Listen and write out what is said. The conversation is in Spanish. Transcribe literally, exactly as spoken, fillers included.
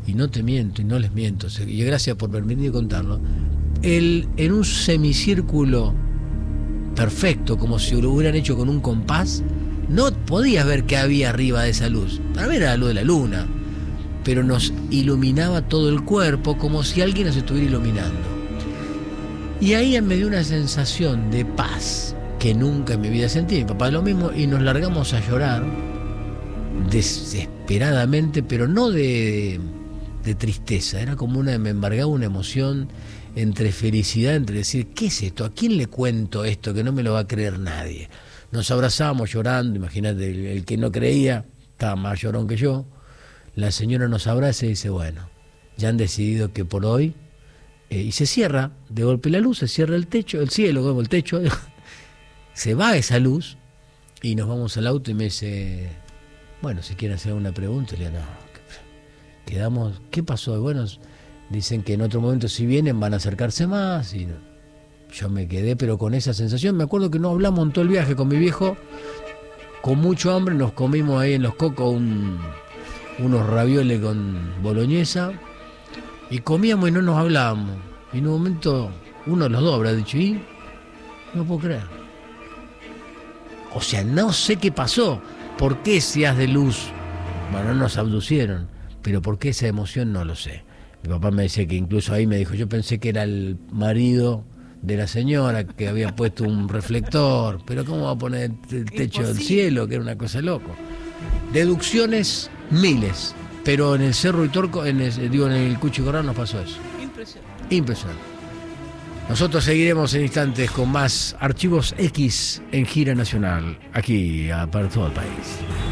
y no te miento y no les miento, y gracias por permitir contarlo, el, en un semicírculo perfecto, como si lo hubieran hecho con un compás, no podías ver qué había arriba de esa luz. Para ver era la luz de la luna, pero nos iluminaba todo el cuerpo como si alguien nos estuviera iluminando. Y ahí me dio una sensación de paz que nunca en mi vida sentí. Mi papá lo mismo, y nos largamos a llorar desesperadamente, pero no de, de tristeza, era como una, me embargaba una emoción entre felicidad, entre decir, ¿qué es esto? ¿A quién le cuento esto que no me lo va a creer nadie? Nos abrazábamos llorando, imagínate, el, el que no creía estaba más llorón que yo. La señora nos abraza y dice, bueno, ya han decidido que por hoy, eh, y se cierra de golpe la luz, se cierra el techo, el cielo, como el techo, se va esa luz y nos vamos al auto y me dice, bueno, si quieren hacer una pregunta, le digo, no, quedamos, ¿qué pasó? Bueno, dicen que en otro momento si vienen van a acercarse más, y yo me quedé pero con esa sensación. Me acuerdo que no hablamos en todo el viaje con mi viejo, con mucho hambre, nos comimos ahí en Los Cocos un, unos ravioles con boloñesa, y comíamos y no nos hablábamos, y en un momento uno de los dos habrá dicho, y no puedo creer, o sea, no sé qué pasó, por qué ese haz de luz, bueno, no nos abducieron, pero por qué esa emoción no lo sé. Mi papá me decía que incluso ahí me dijo, yo pensé que era el marido de la señora que había puesto un reflector, pero ¿cómo va a poner el techo del cielo? Que era una cosa loco. Deducciones miles, pero en el Cerro Uritorco, en el, digo, en el Cuchi Corral nos pasó eso. Impresionante. Impresionante. Nosotros seguiremos en instantes con más Archivos X en gira nacional, aquí para todo el país.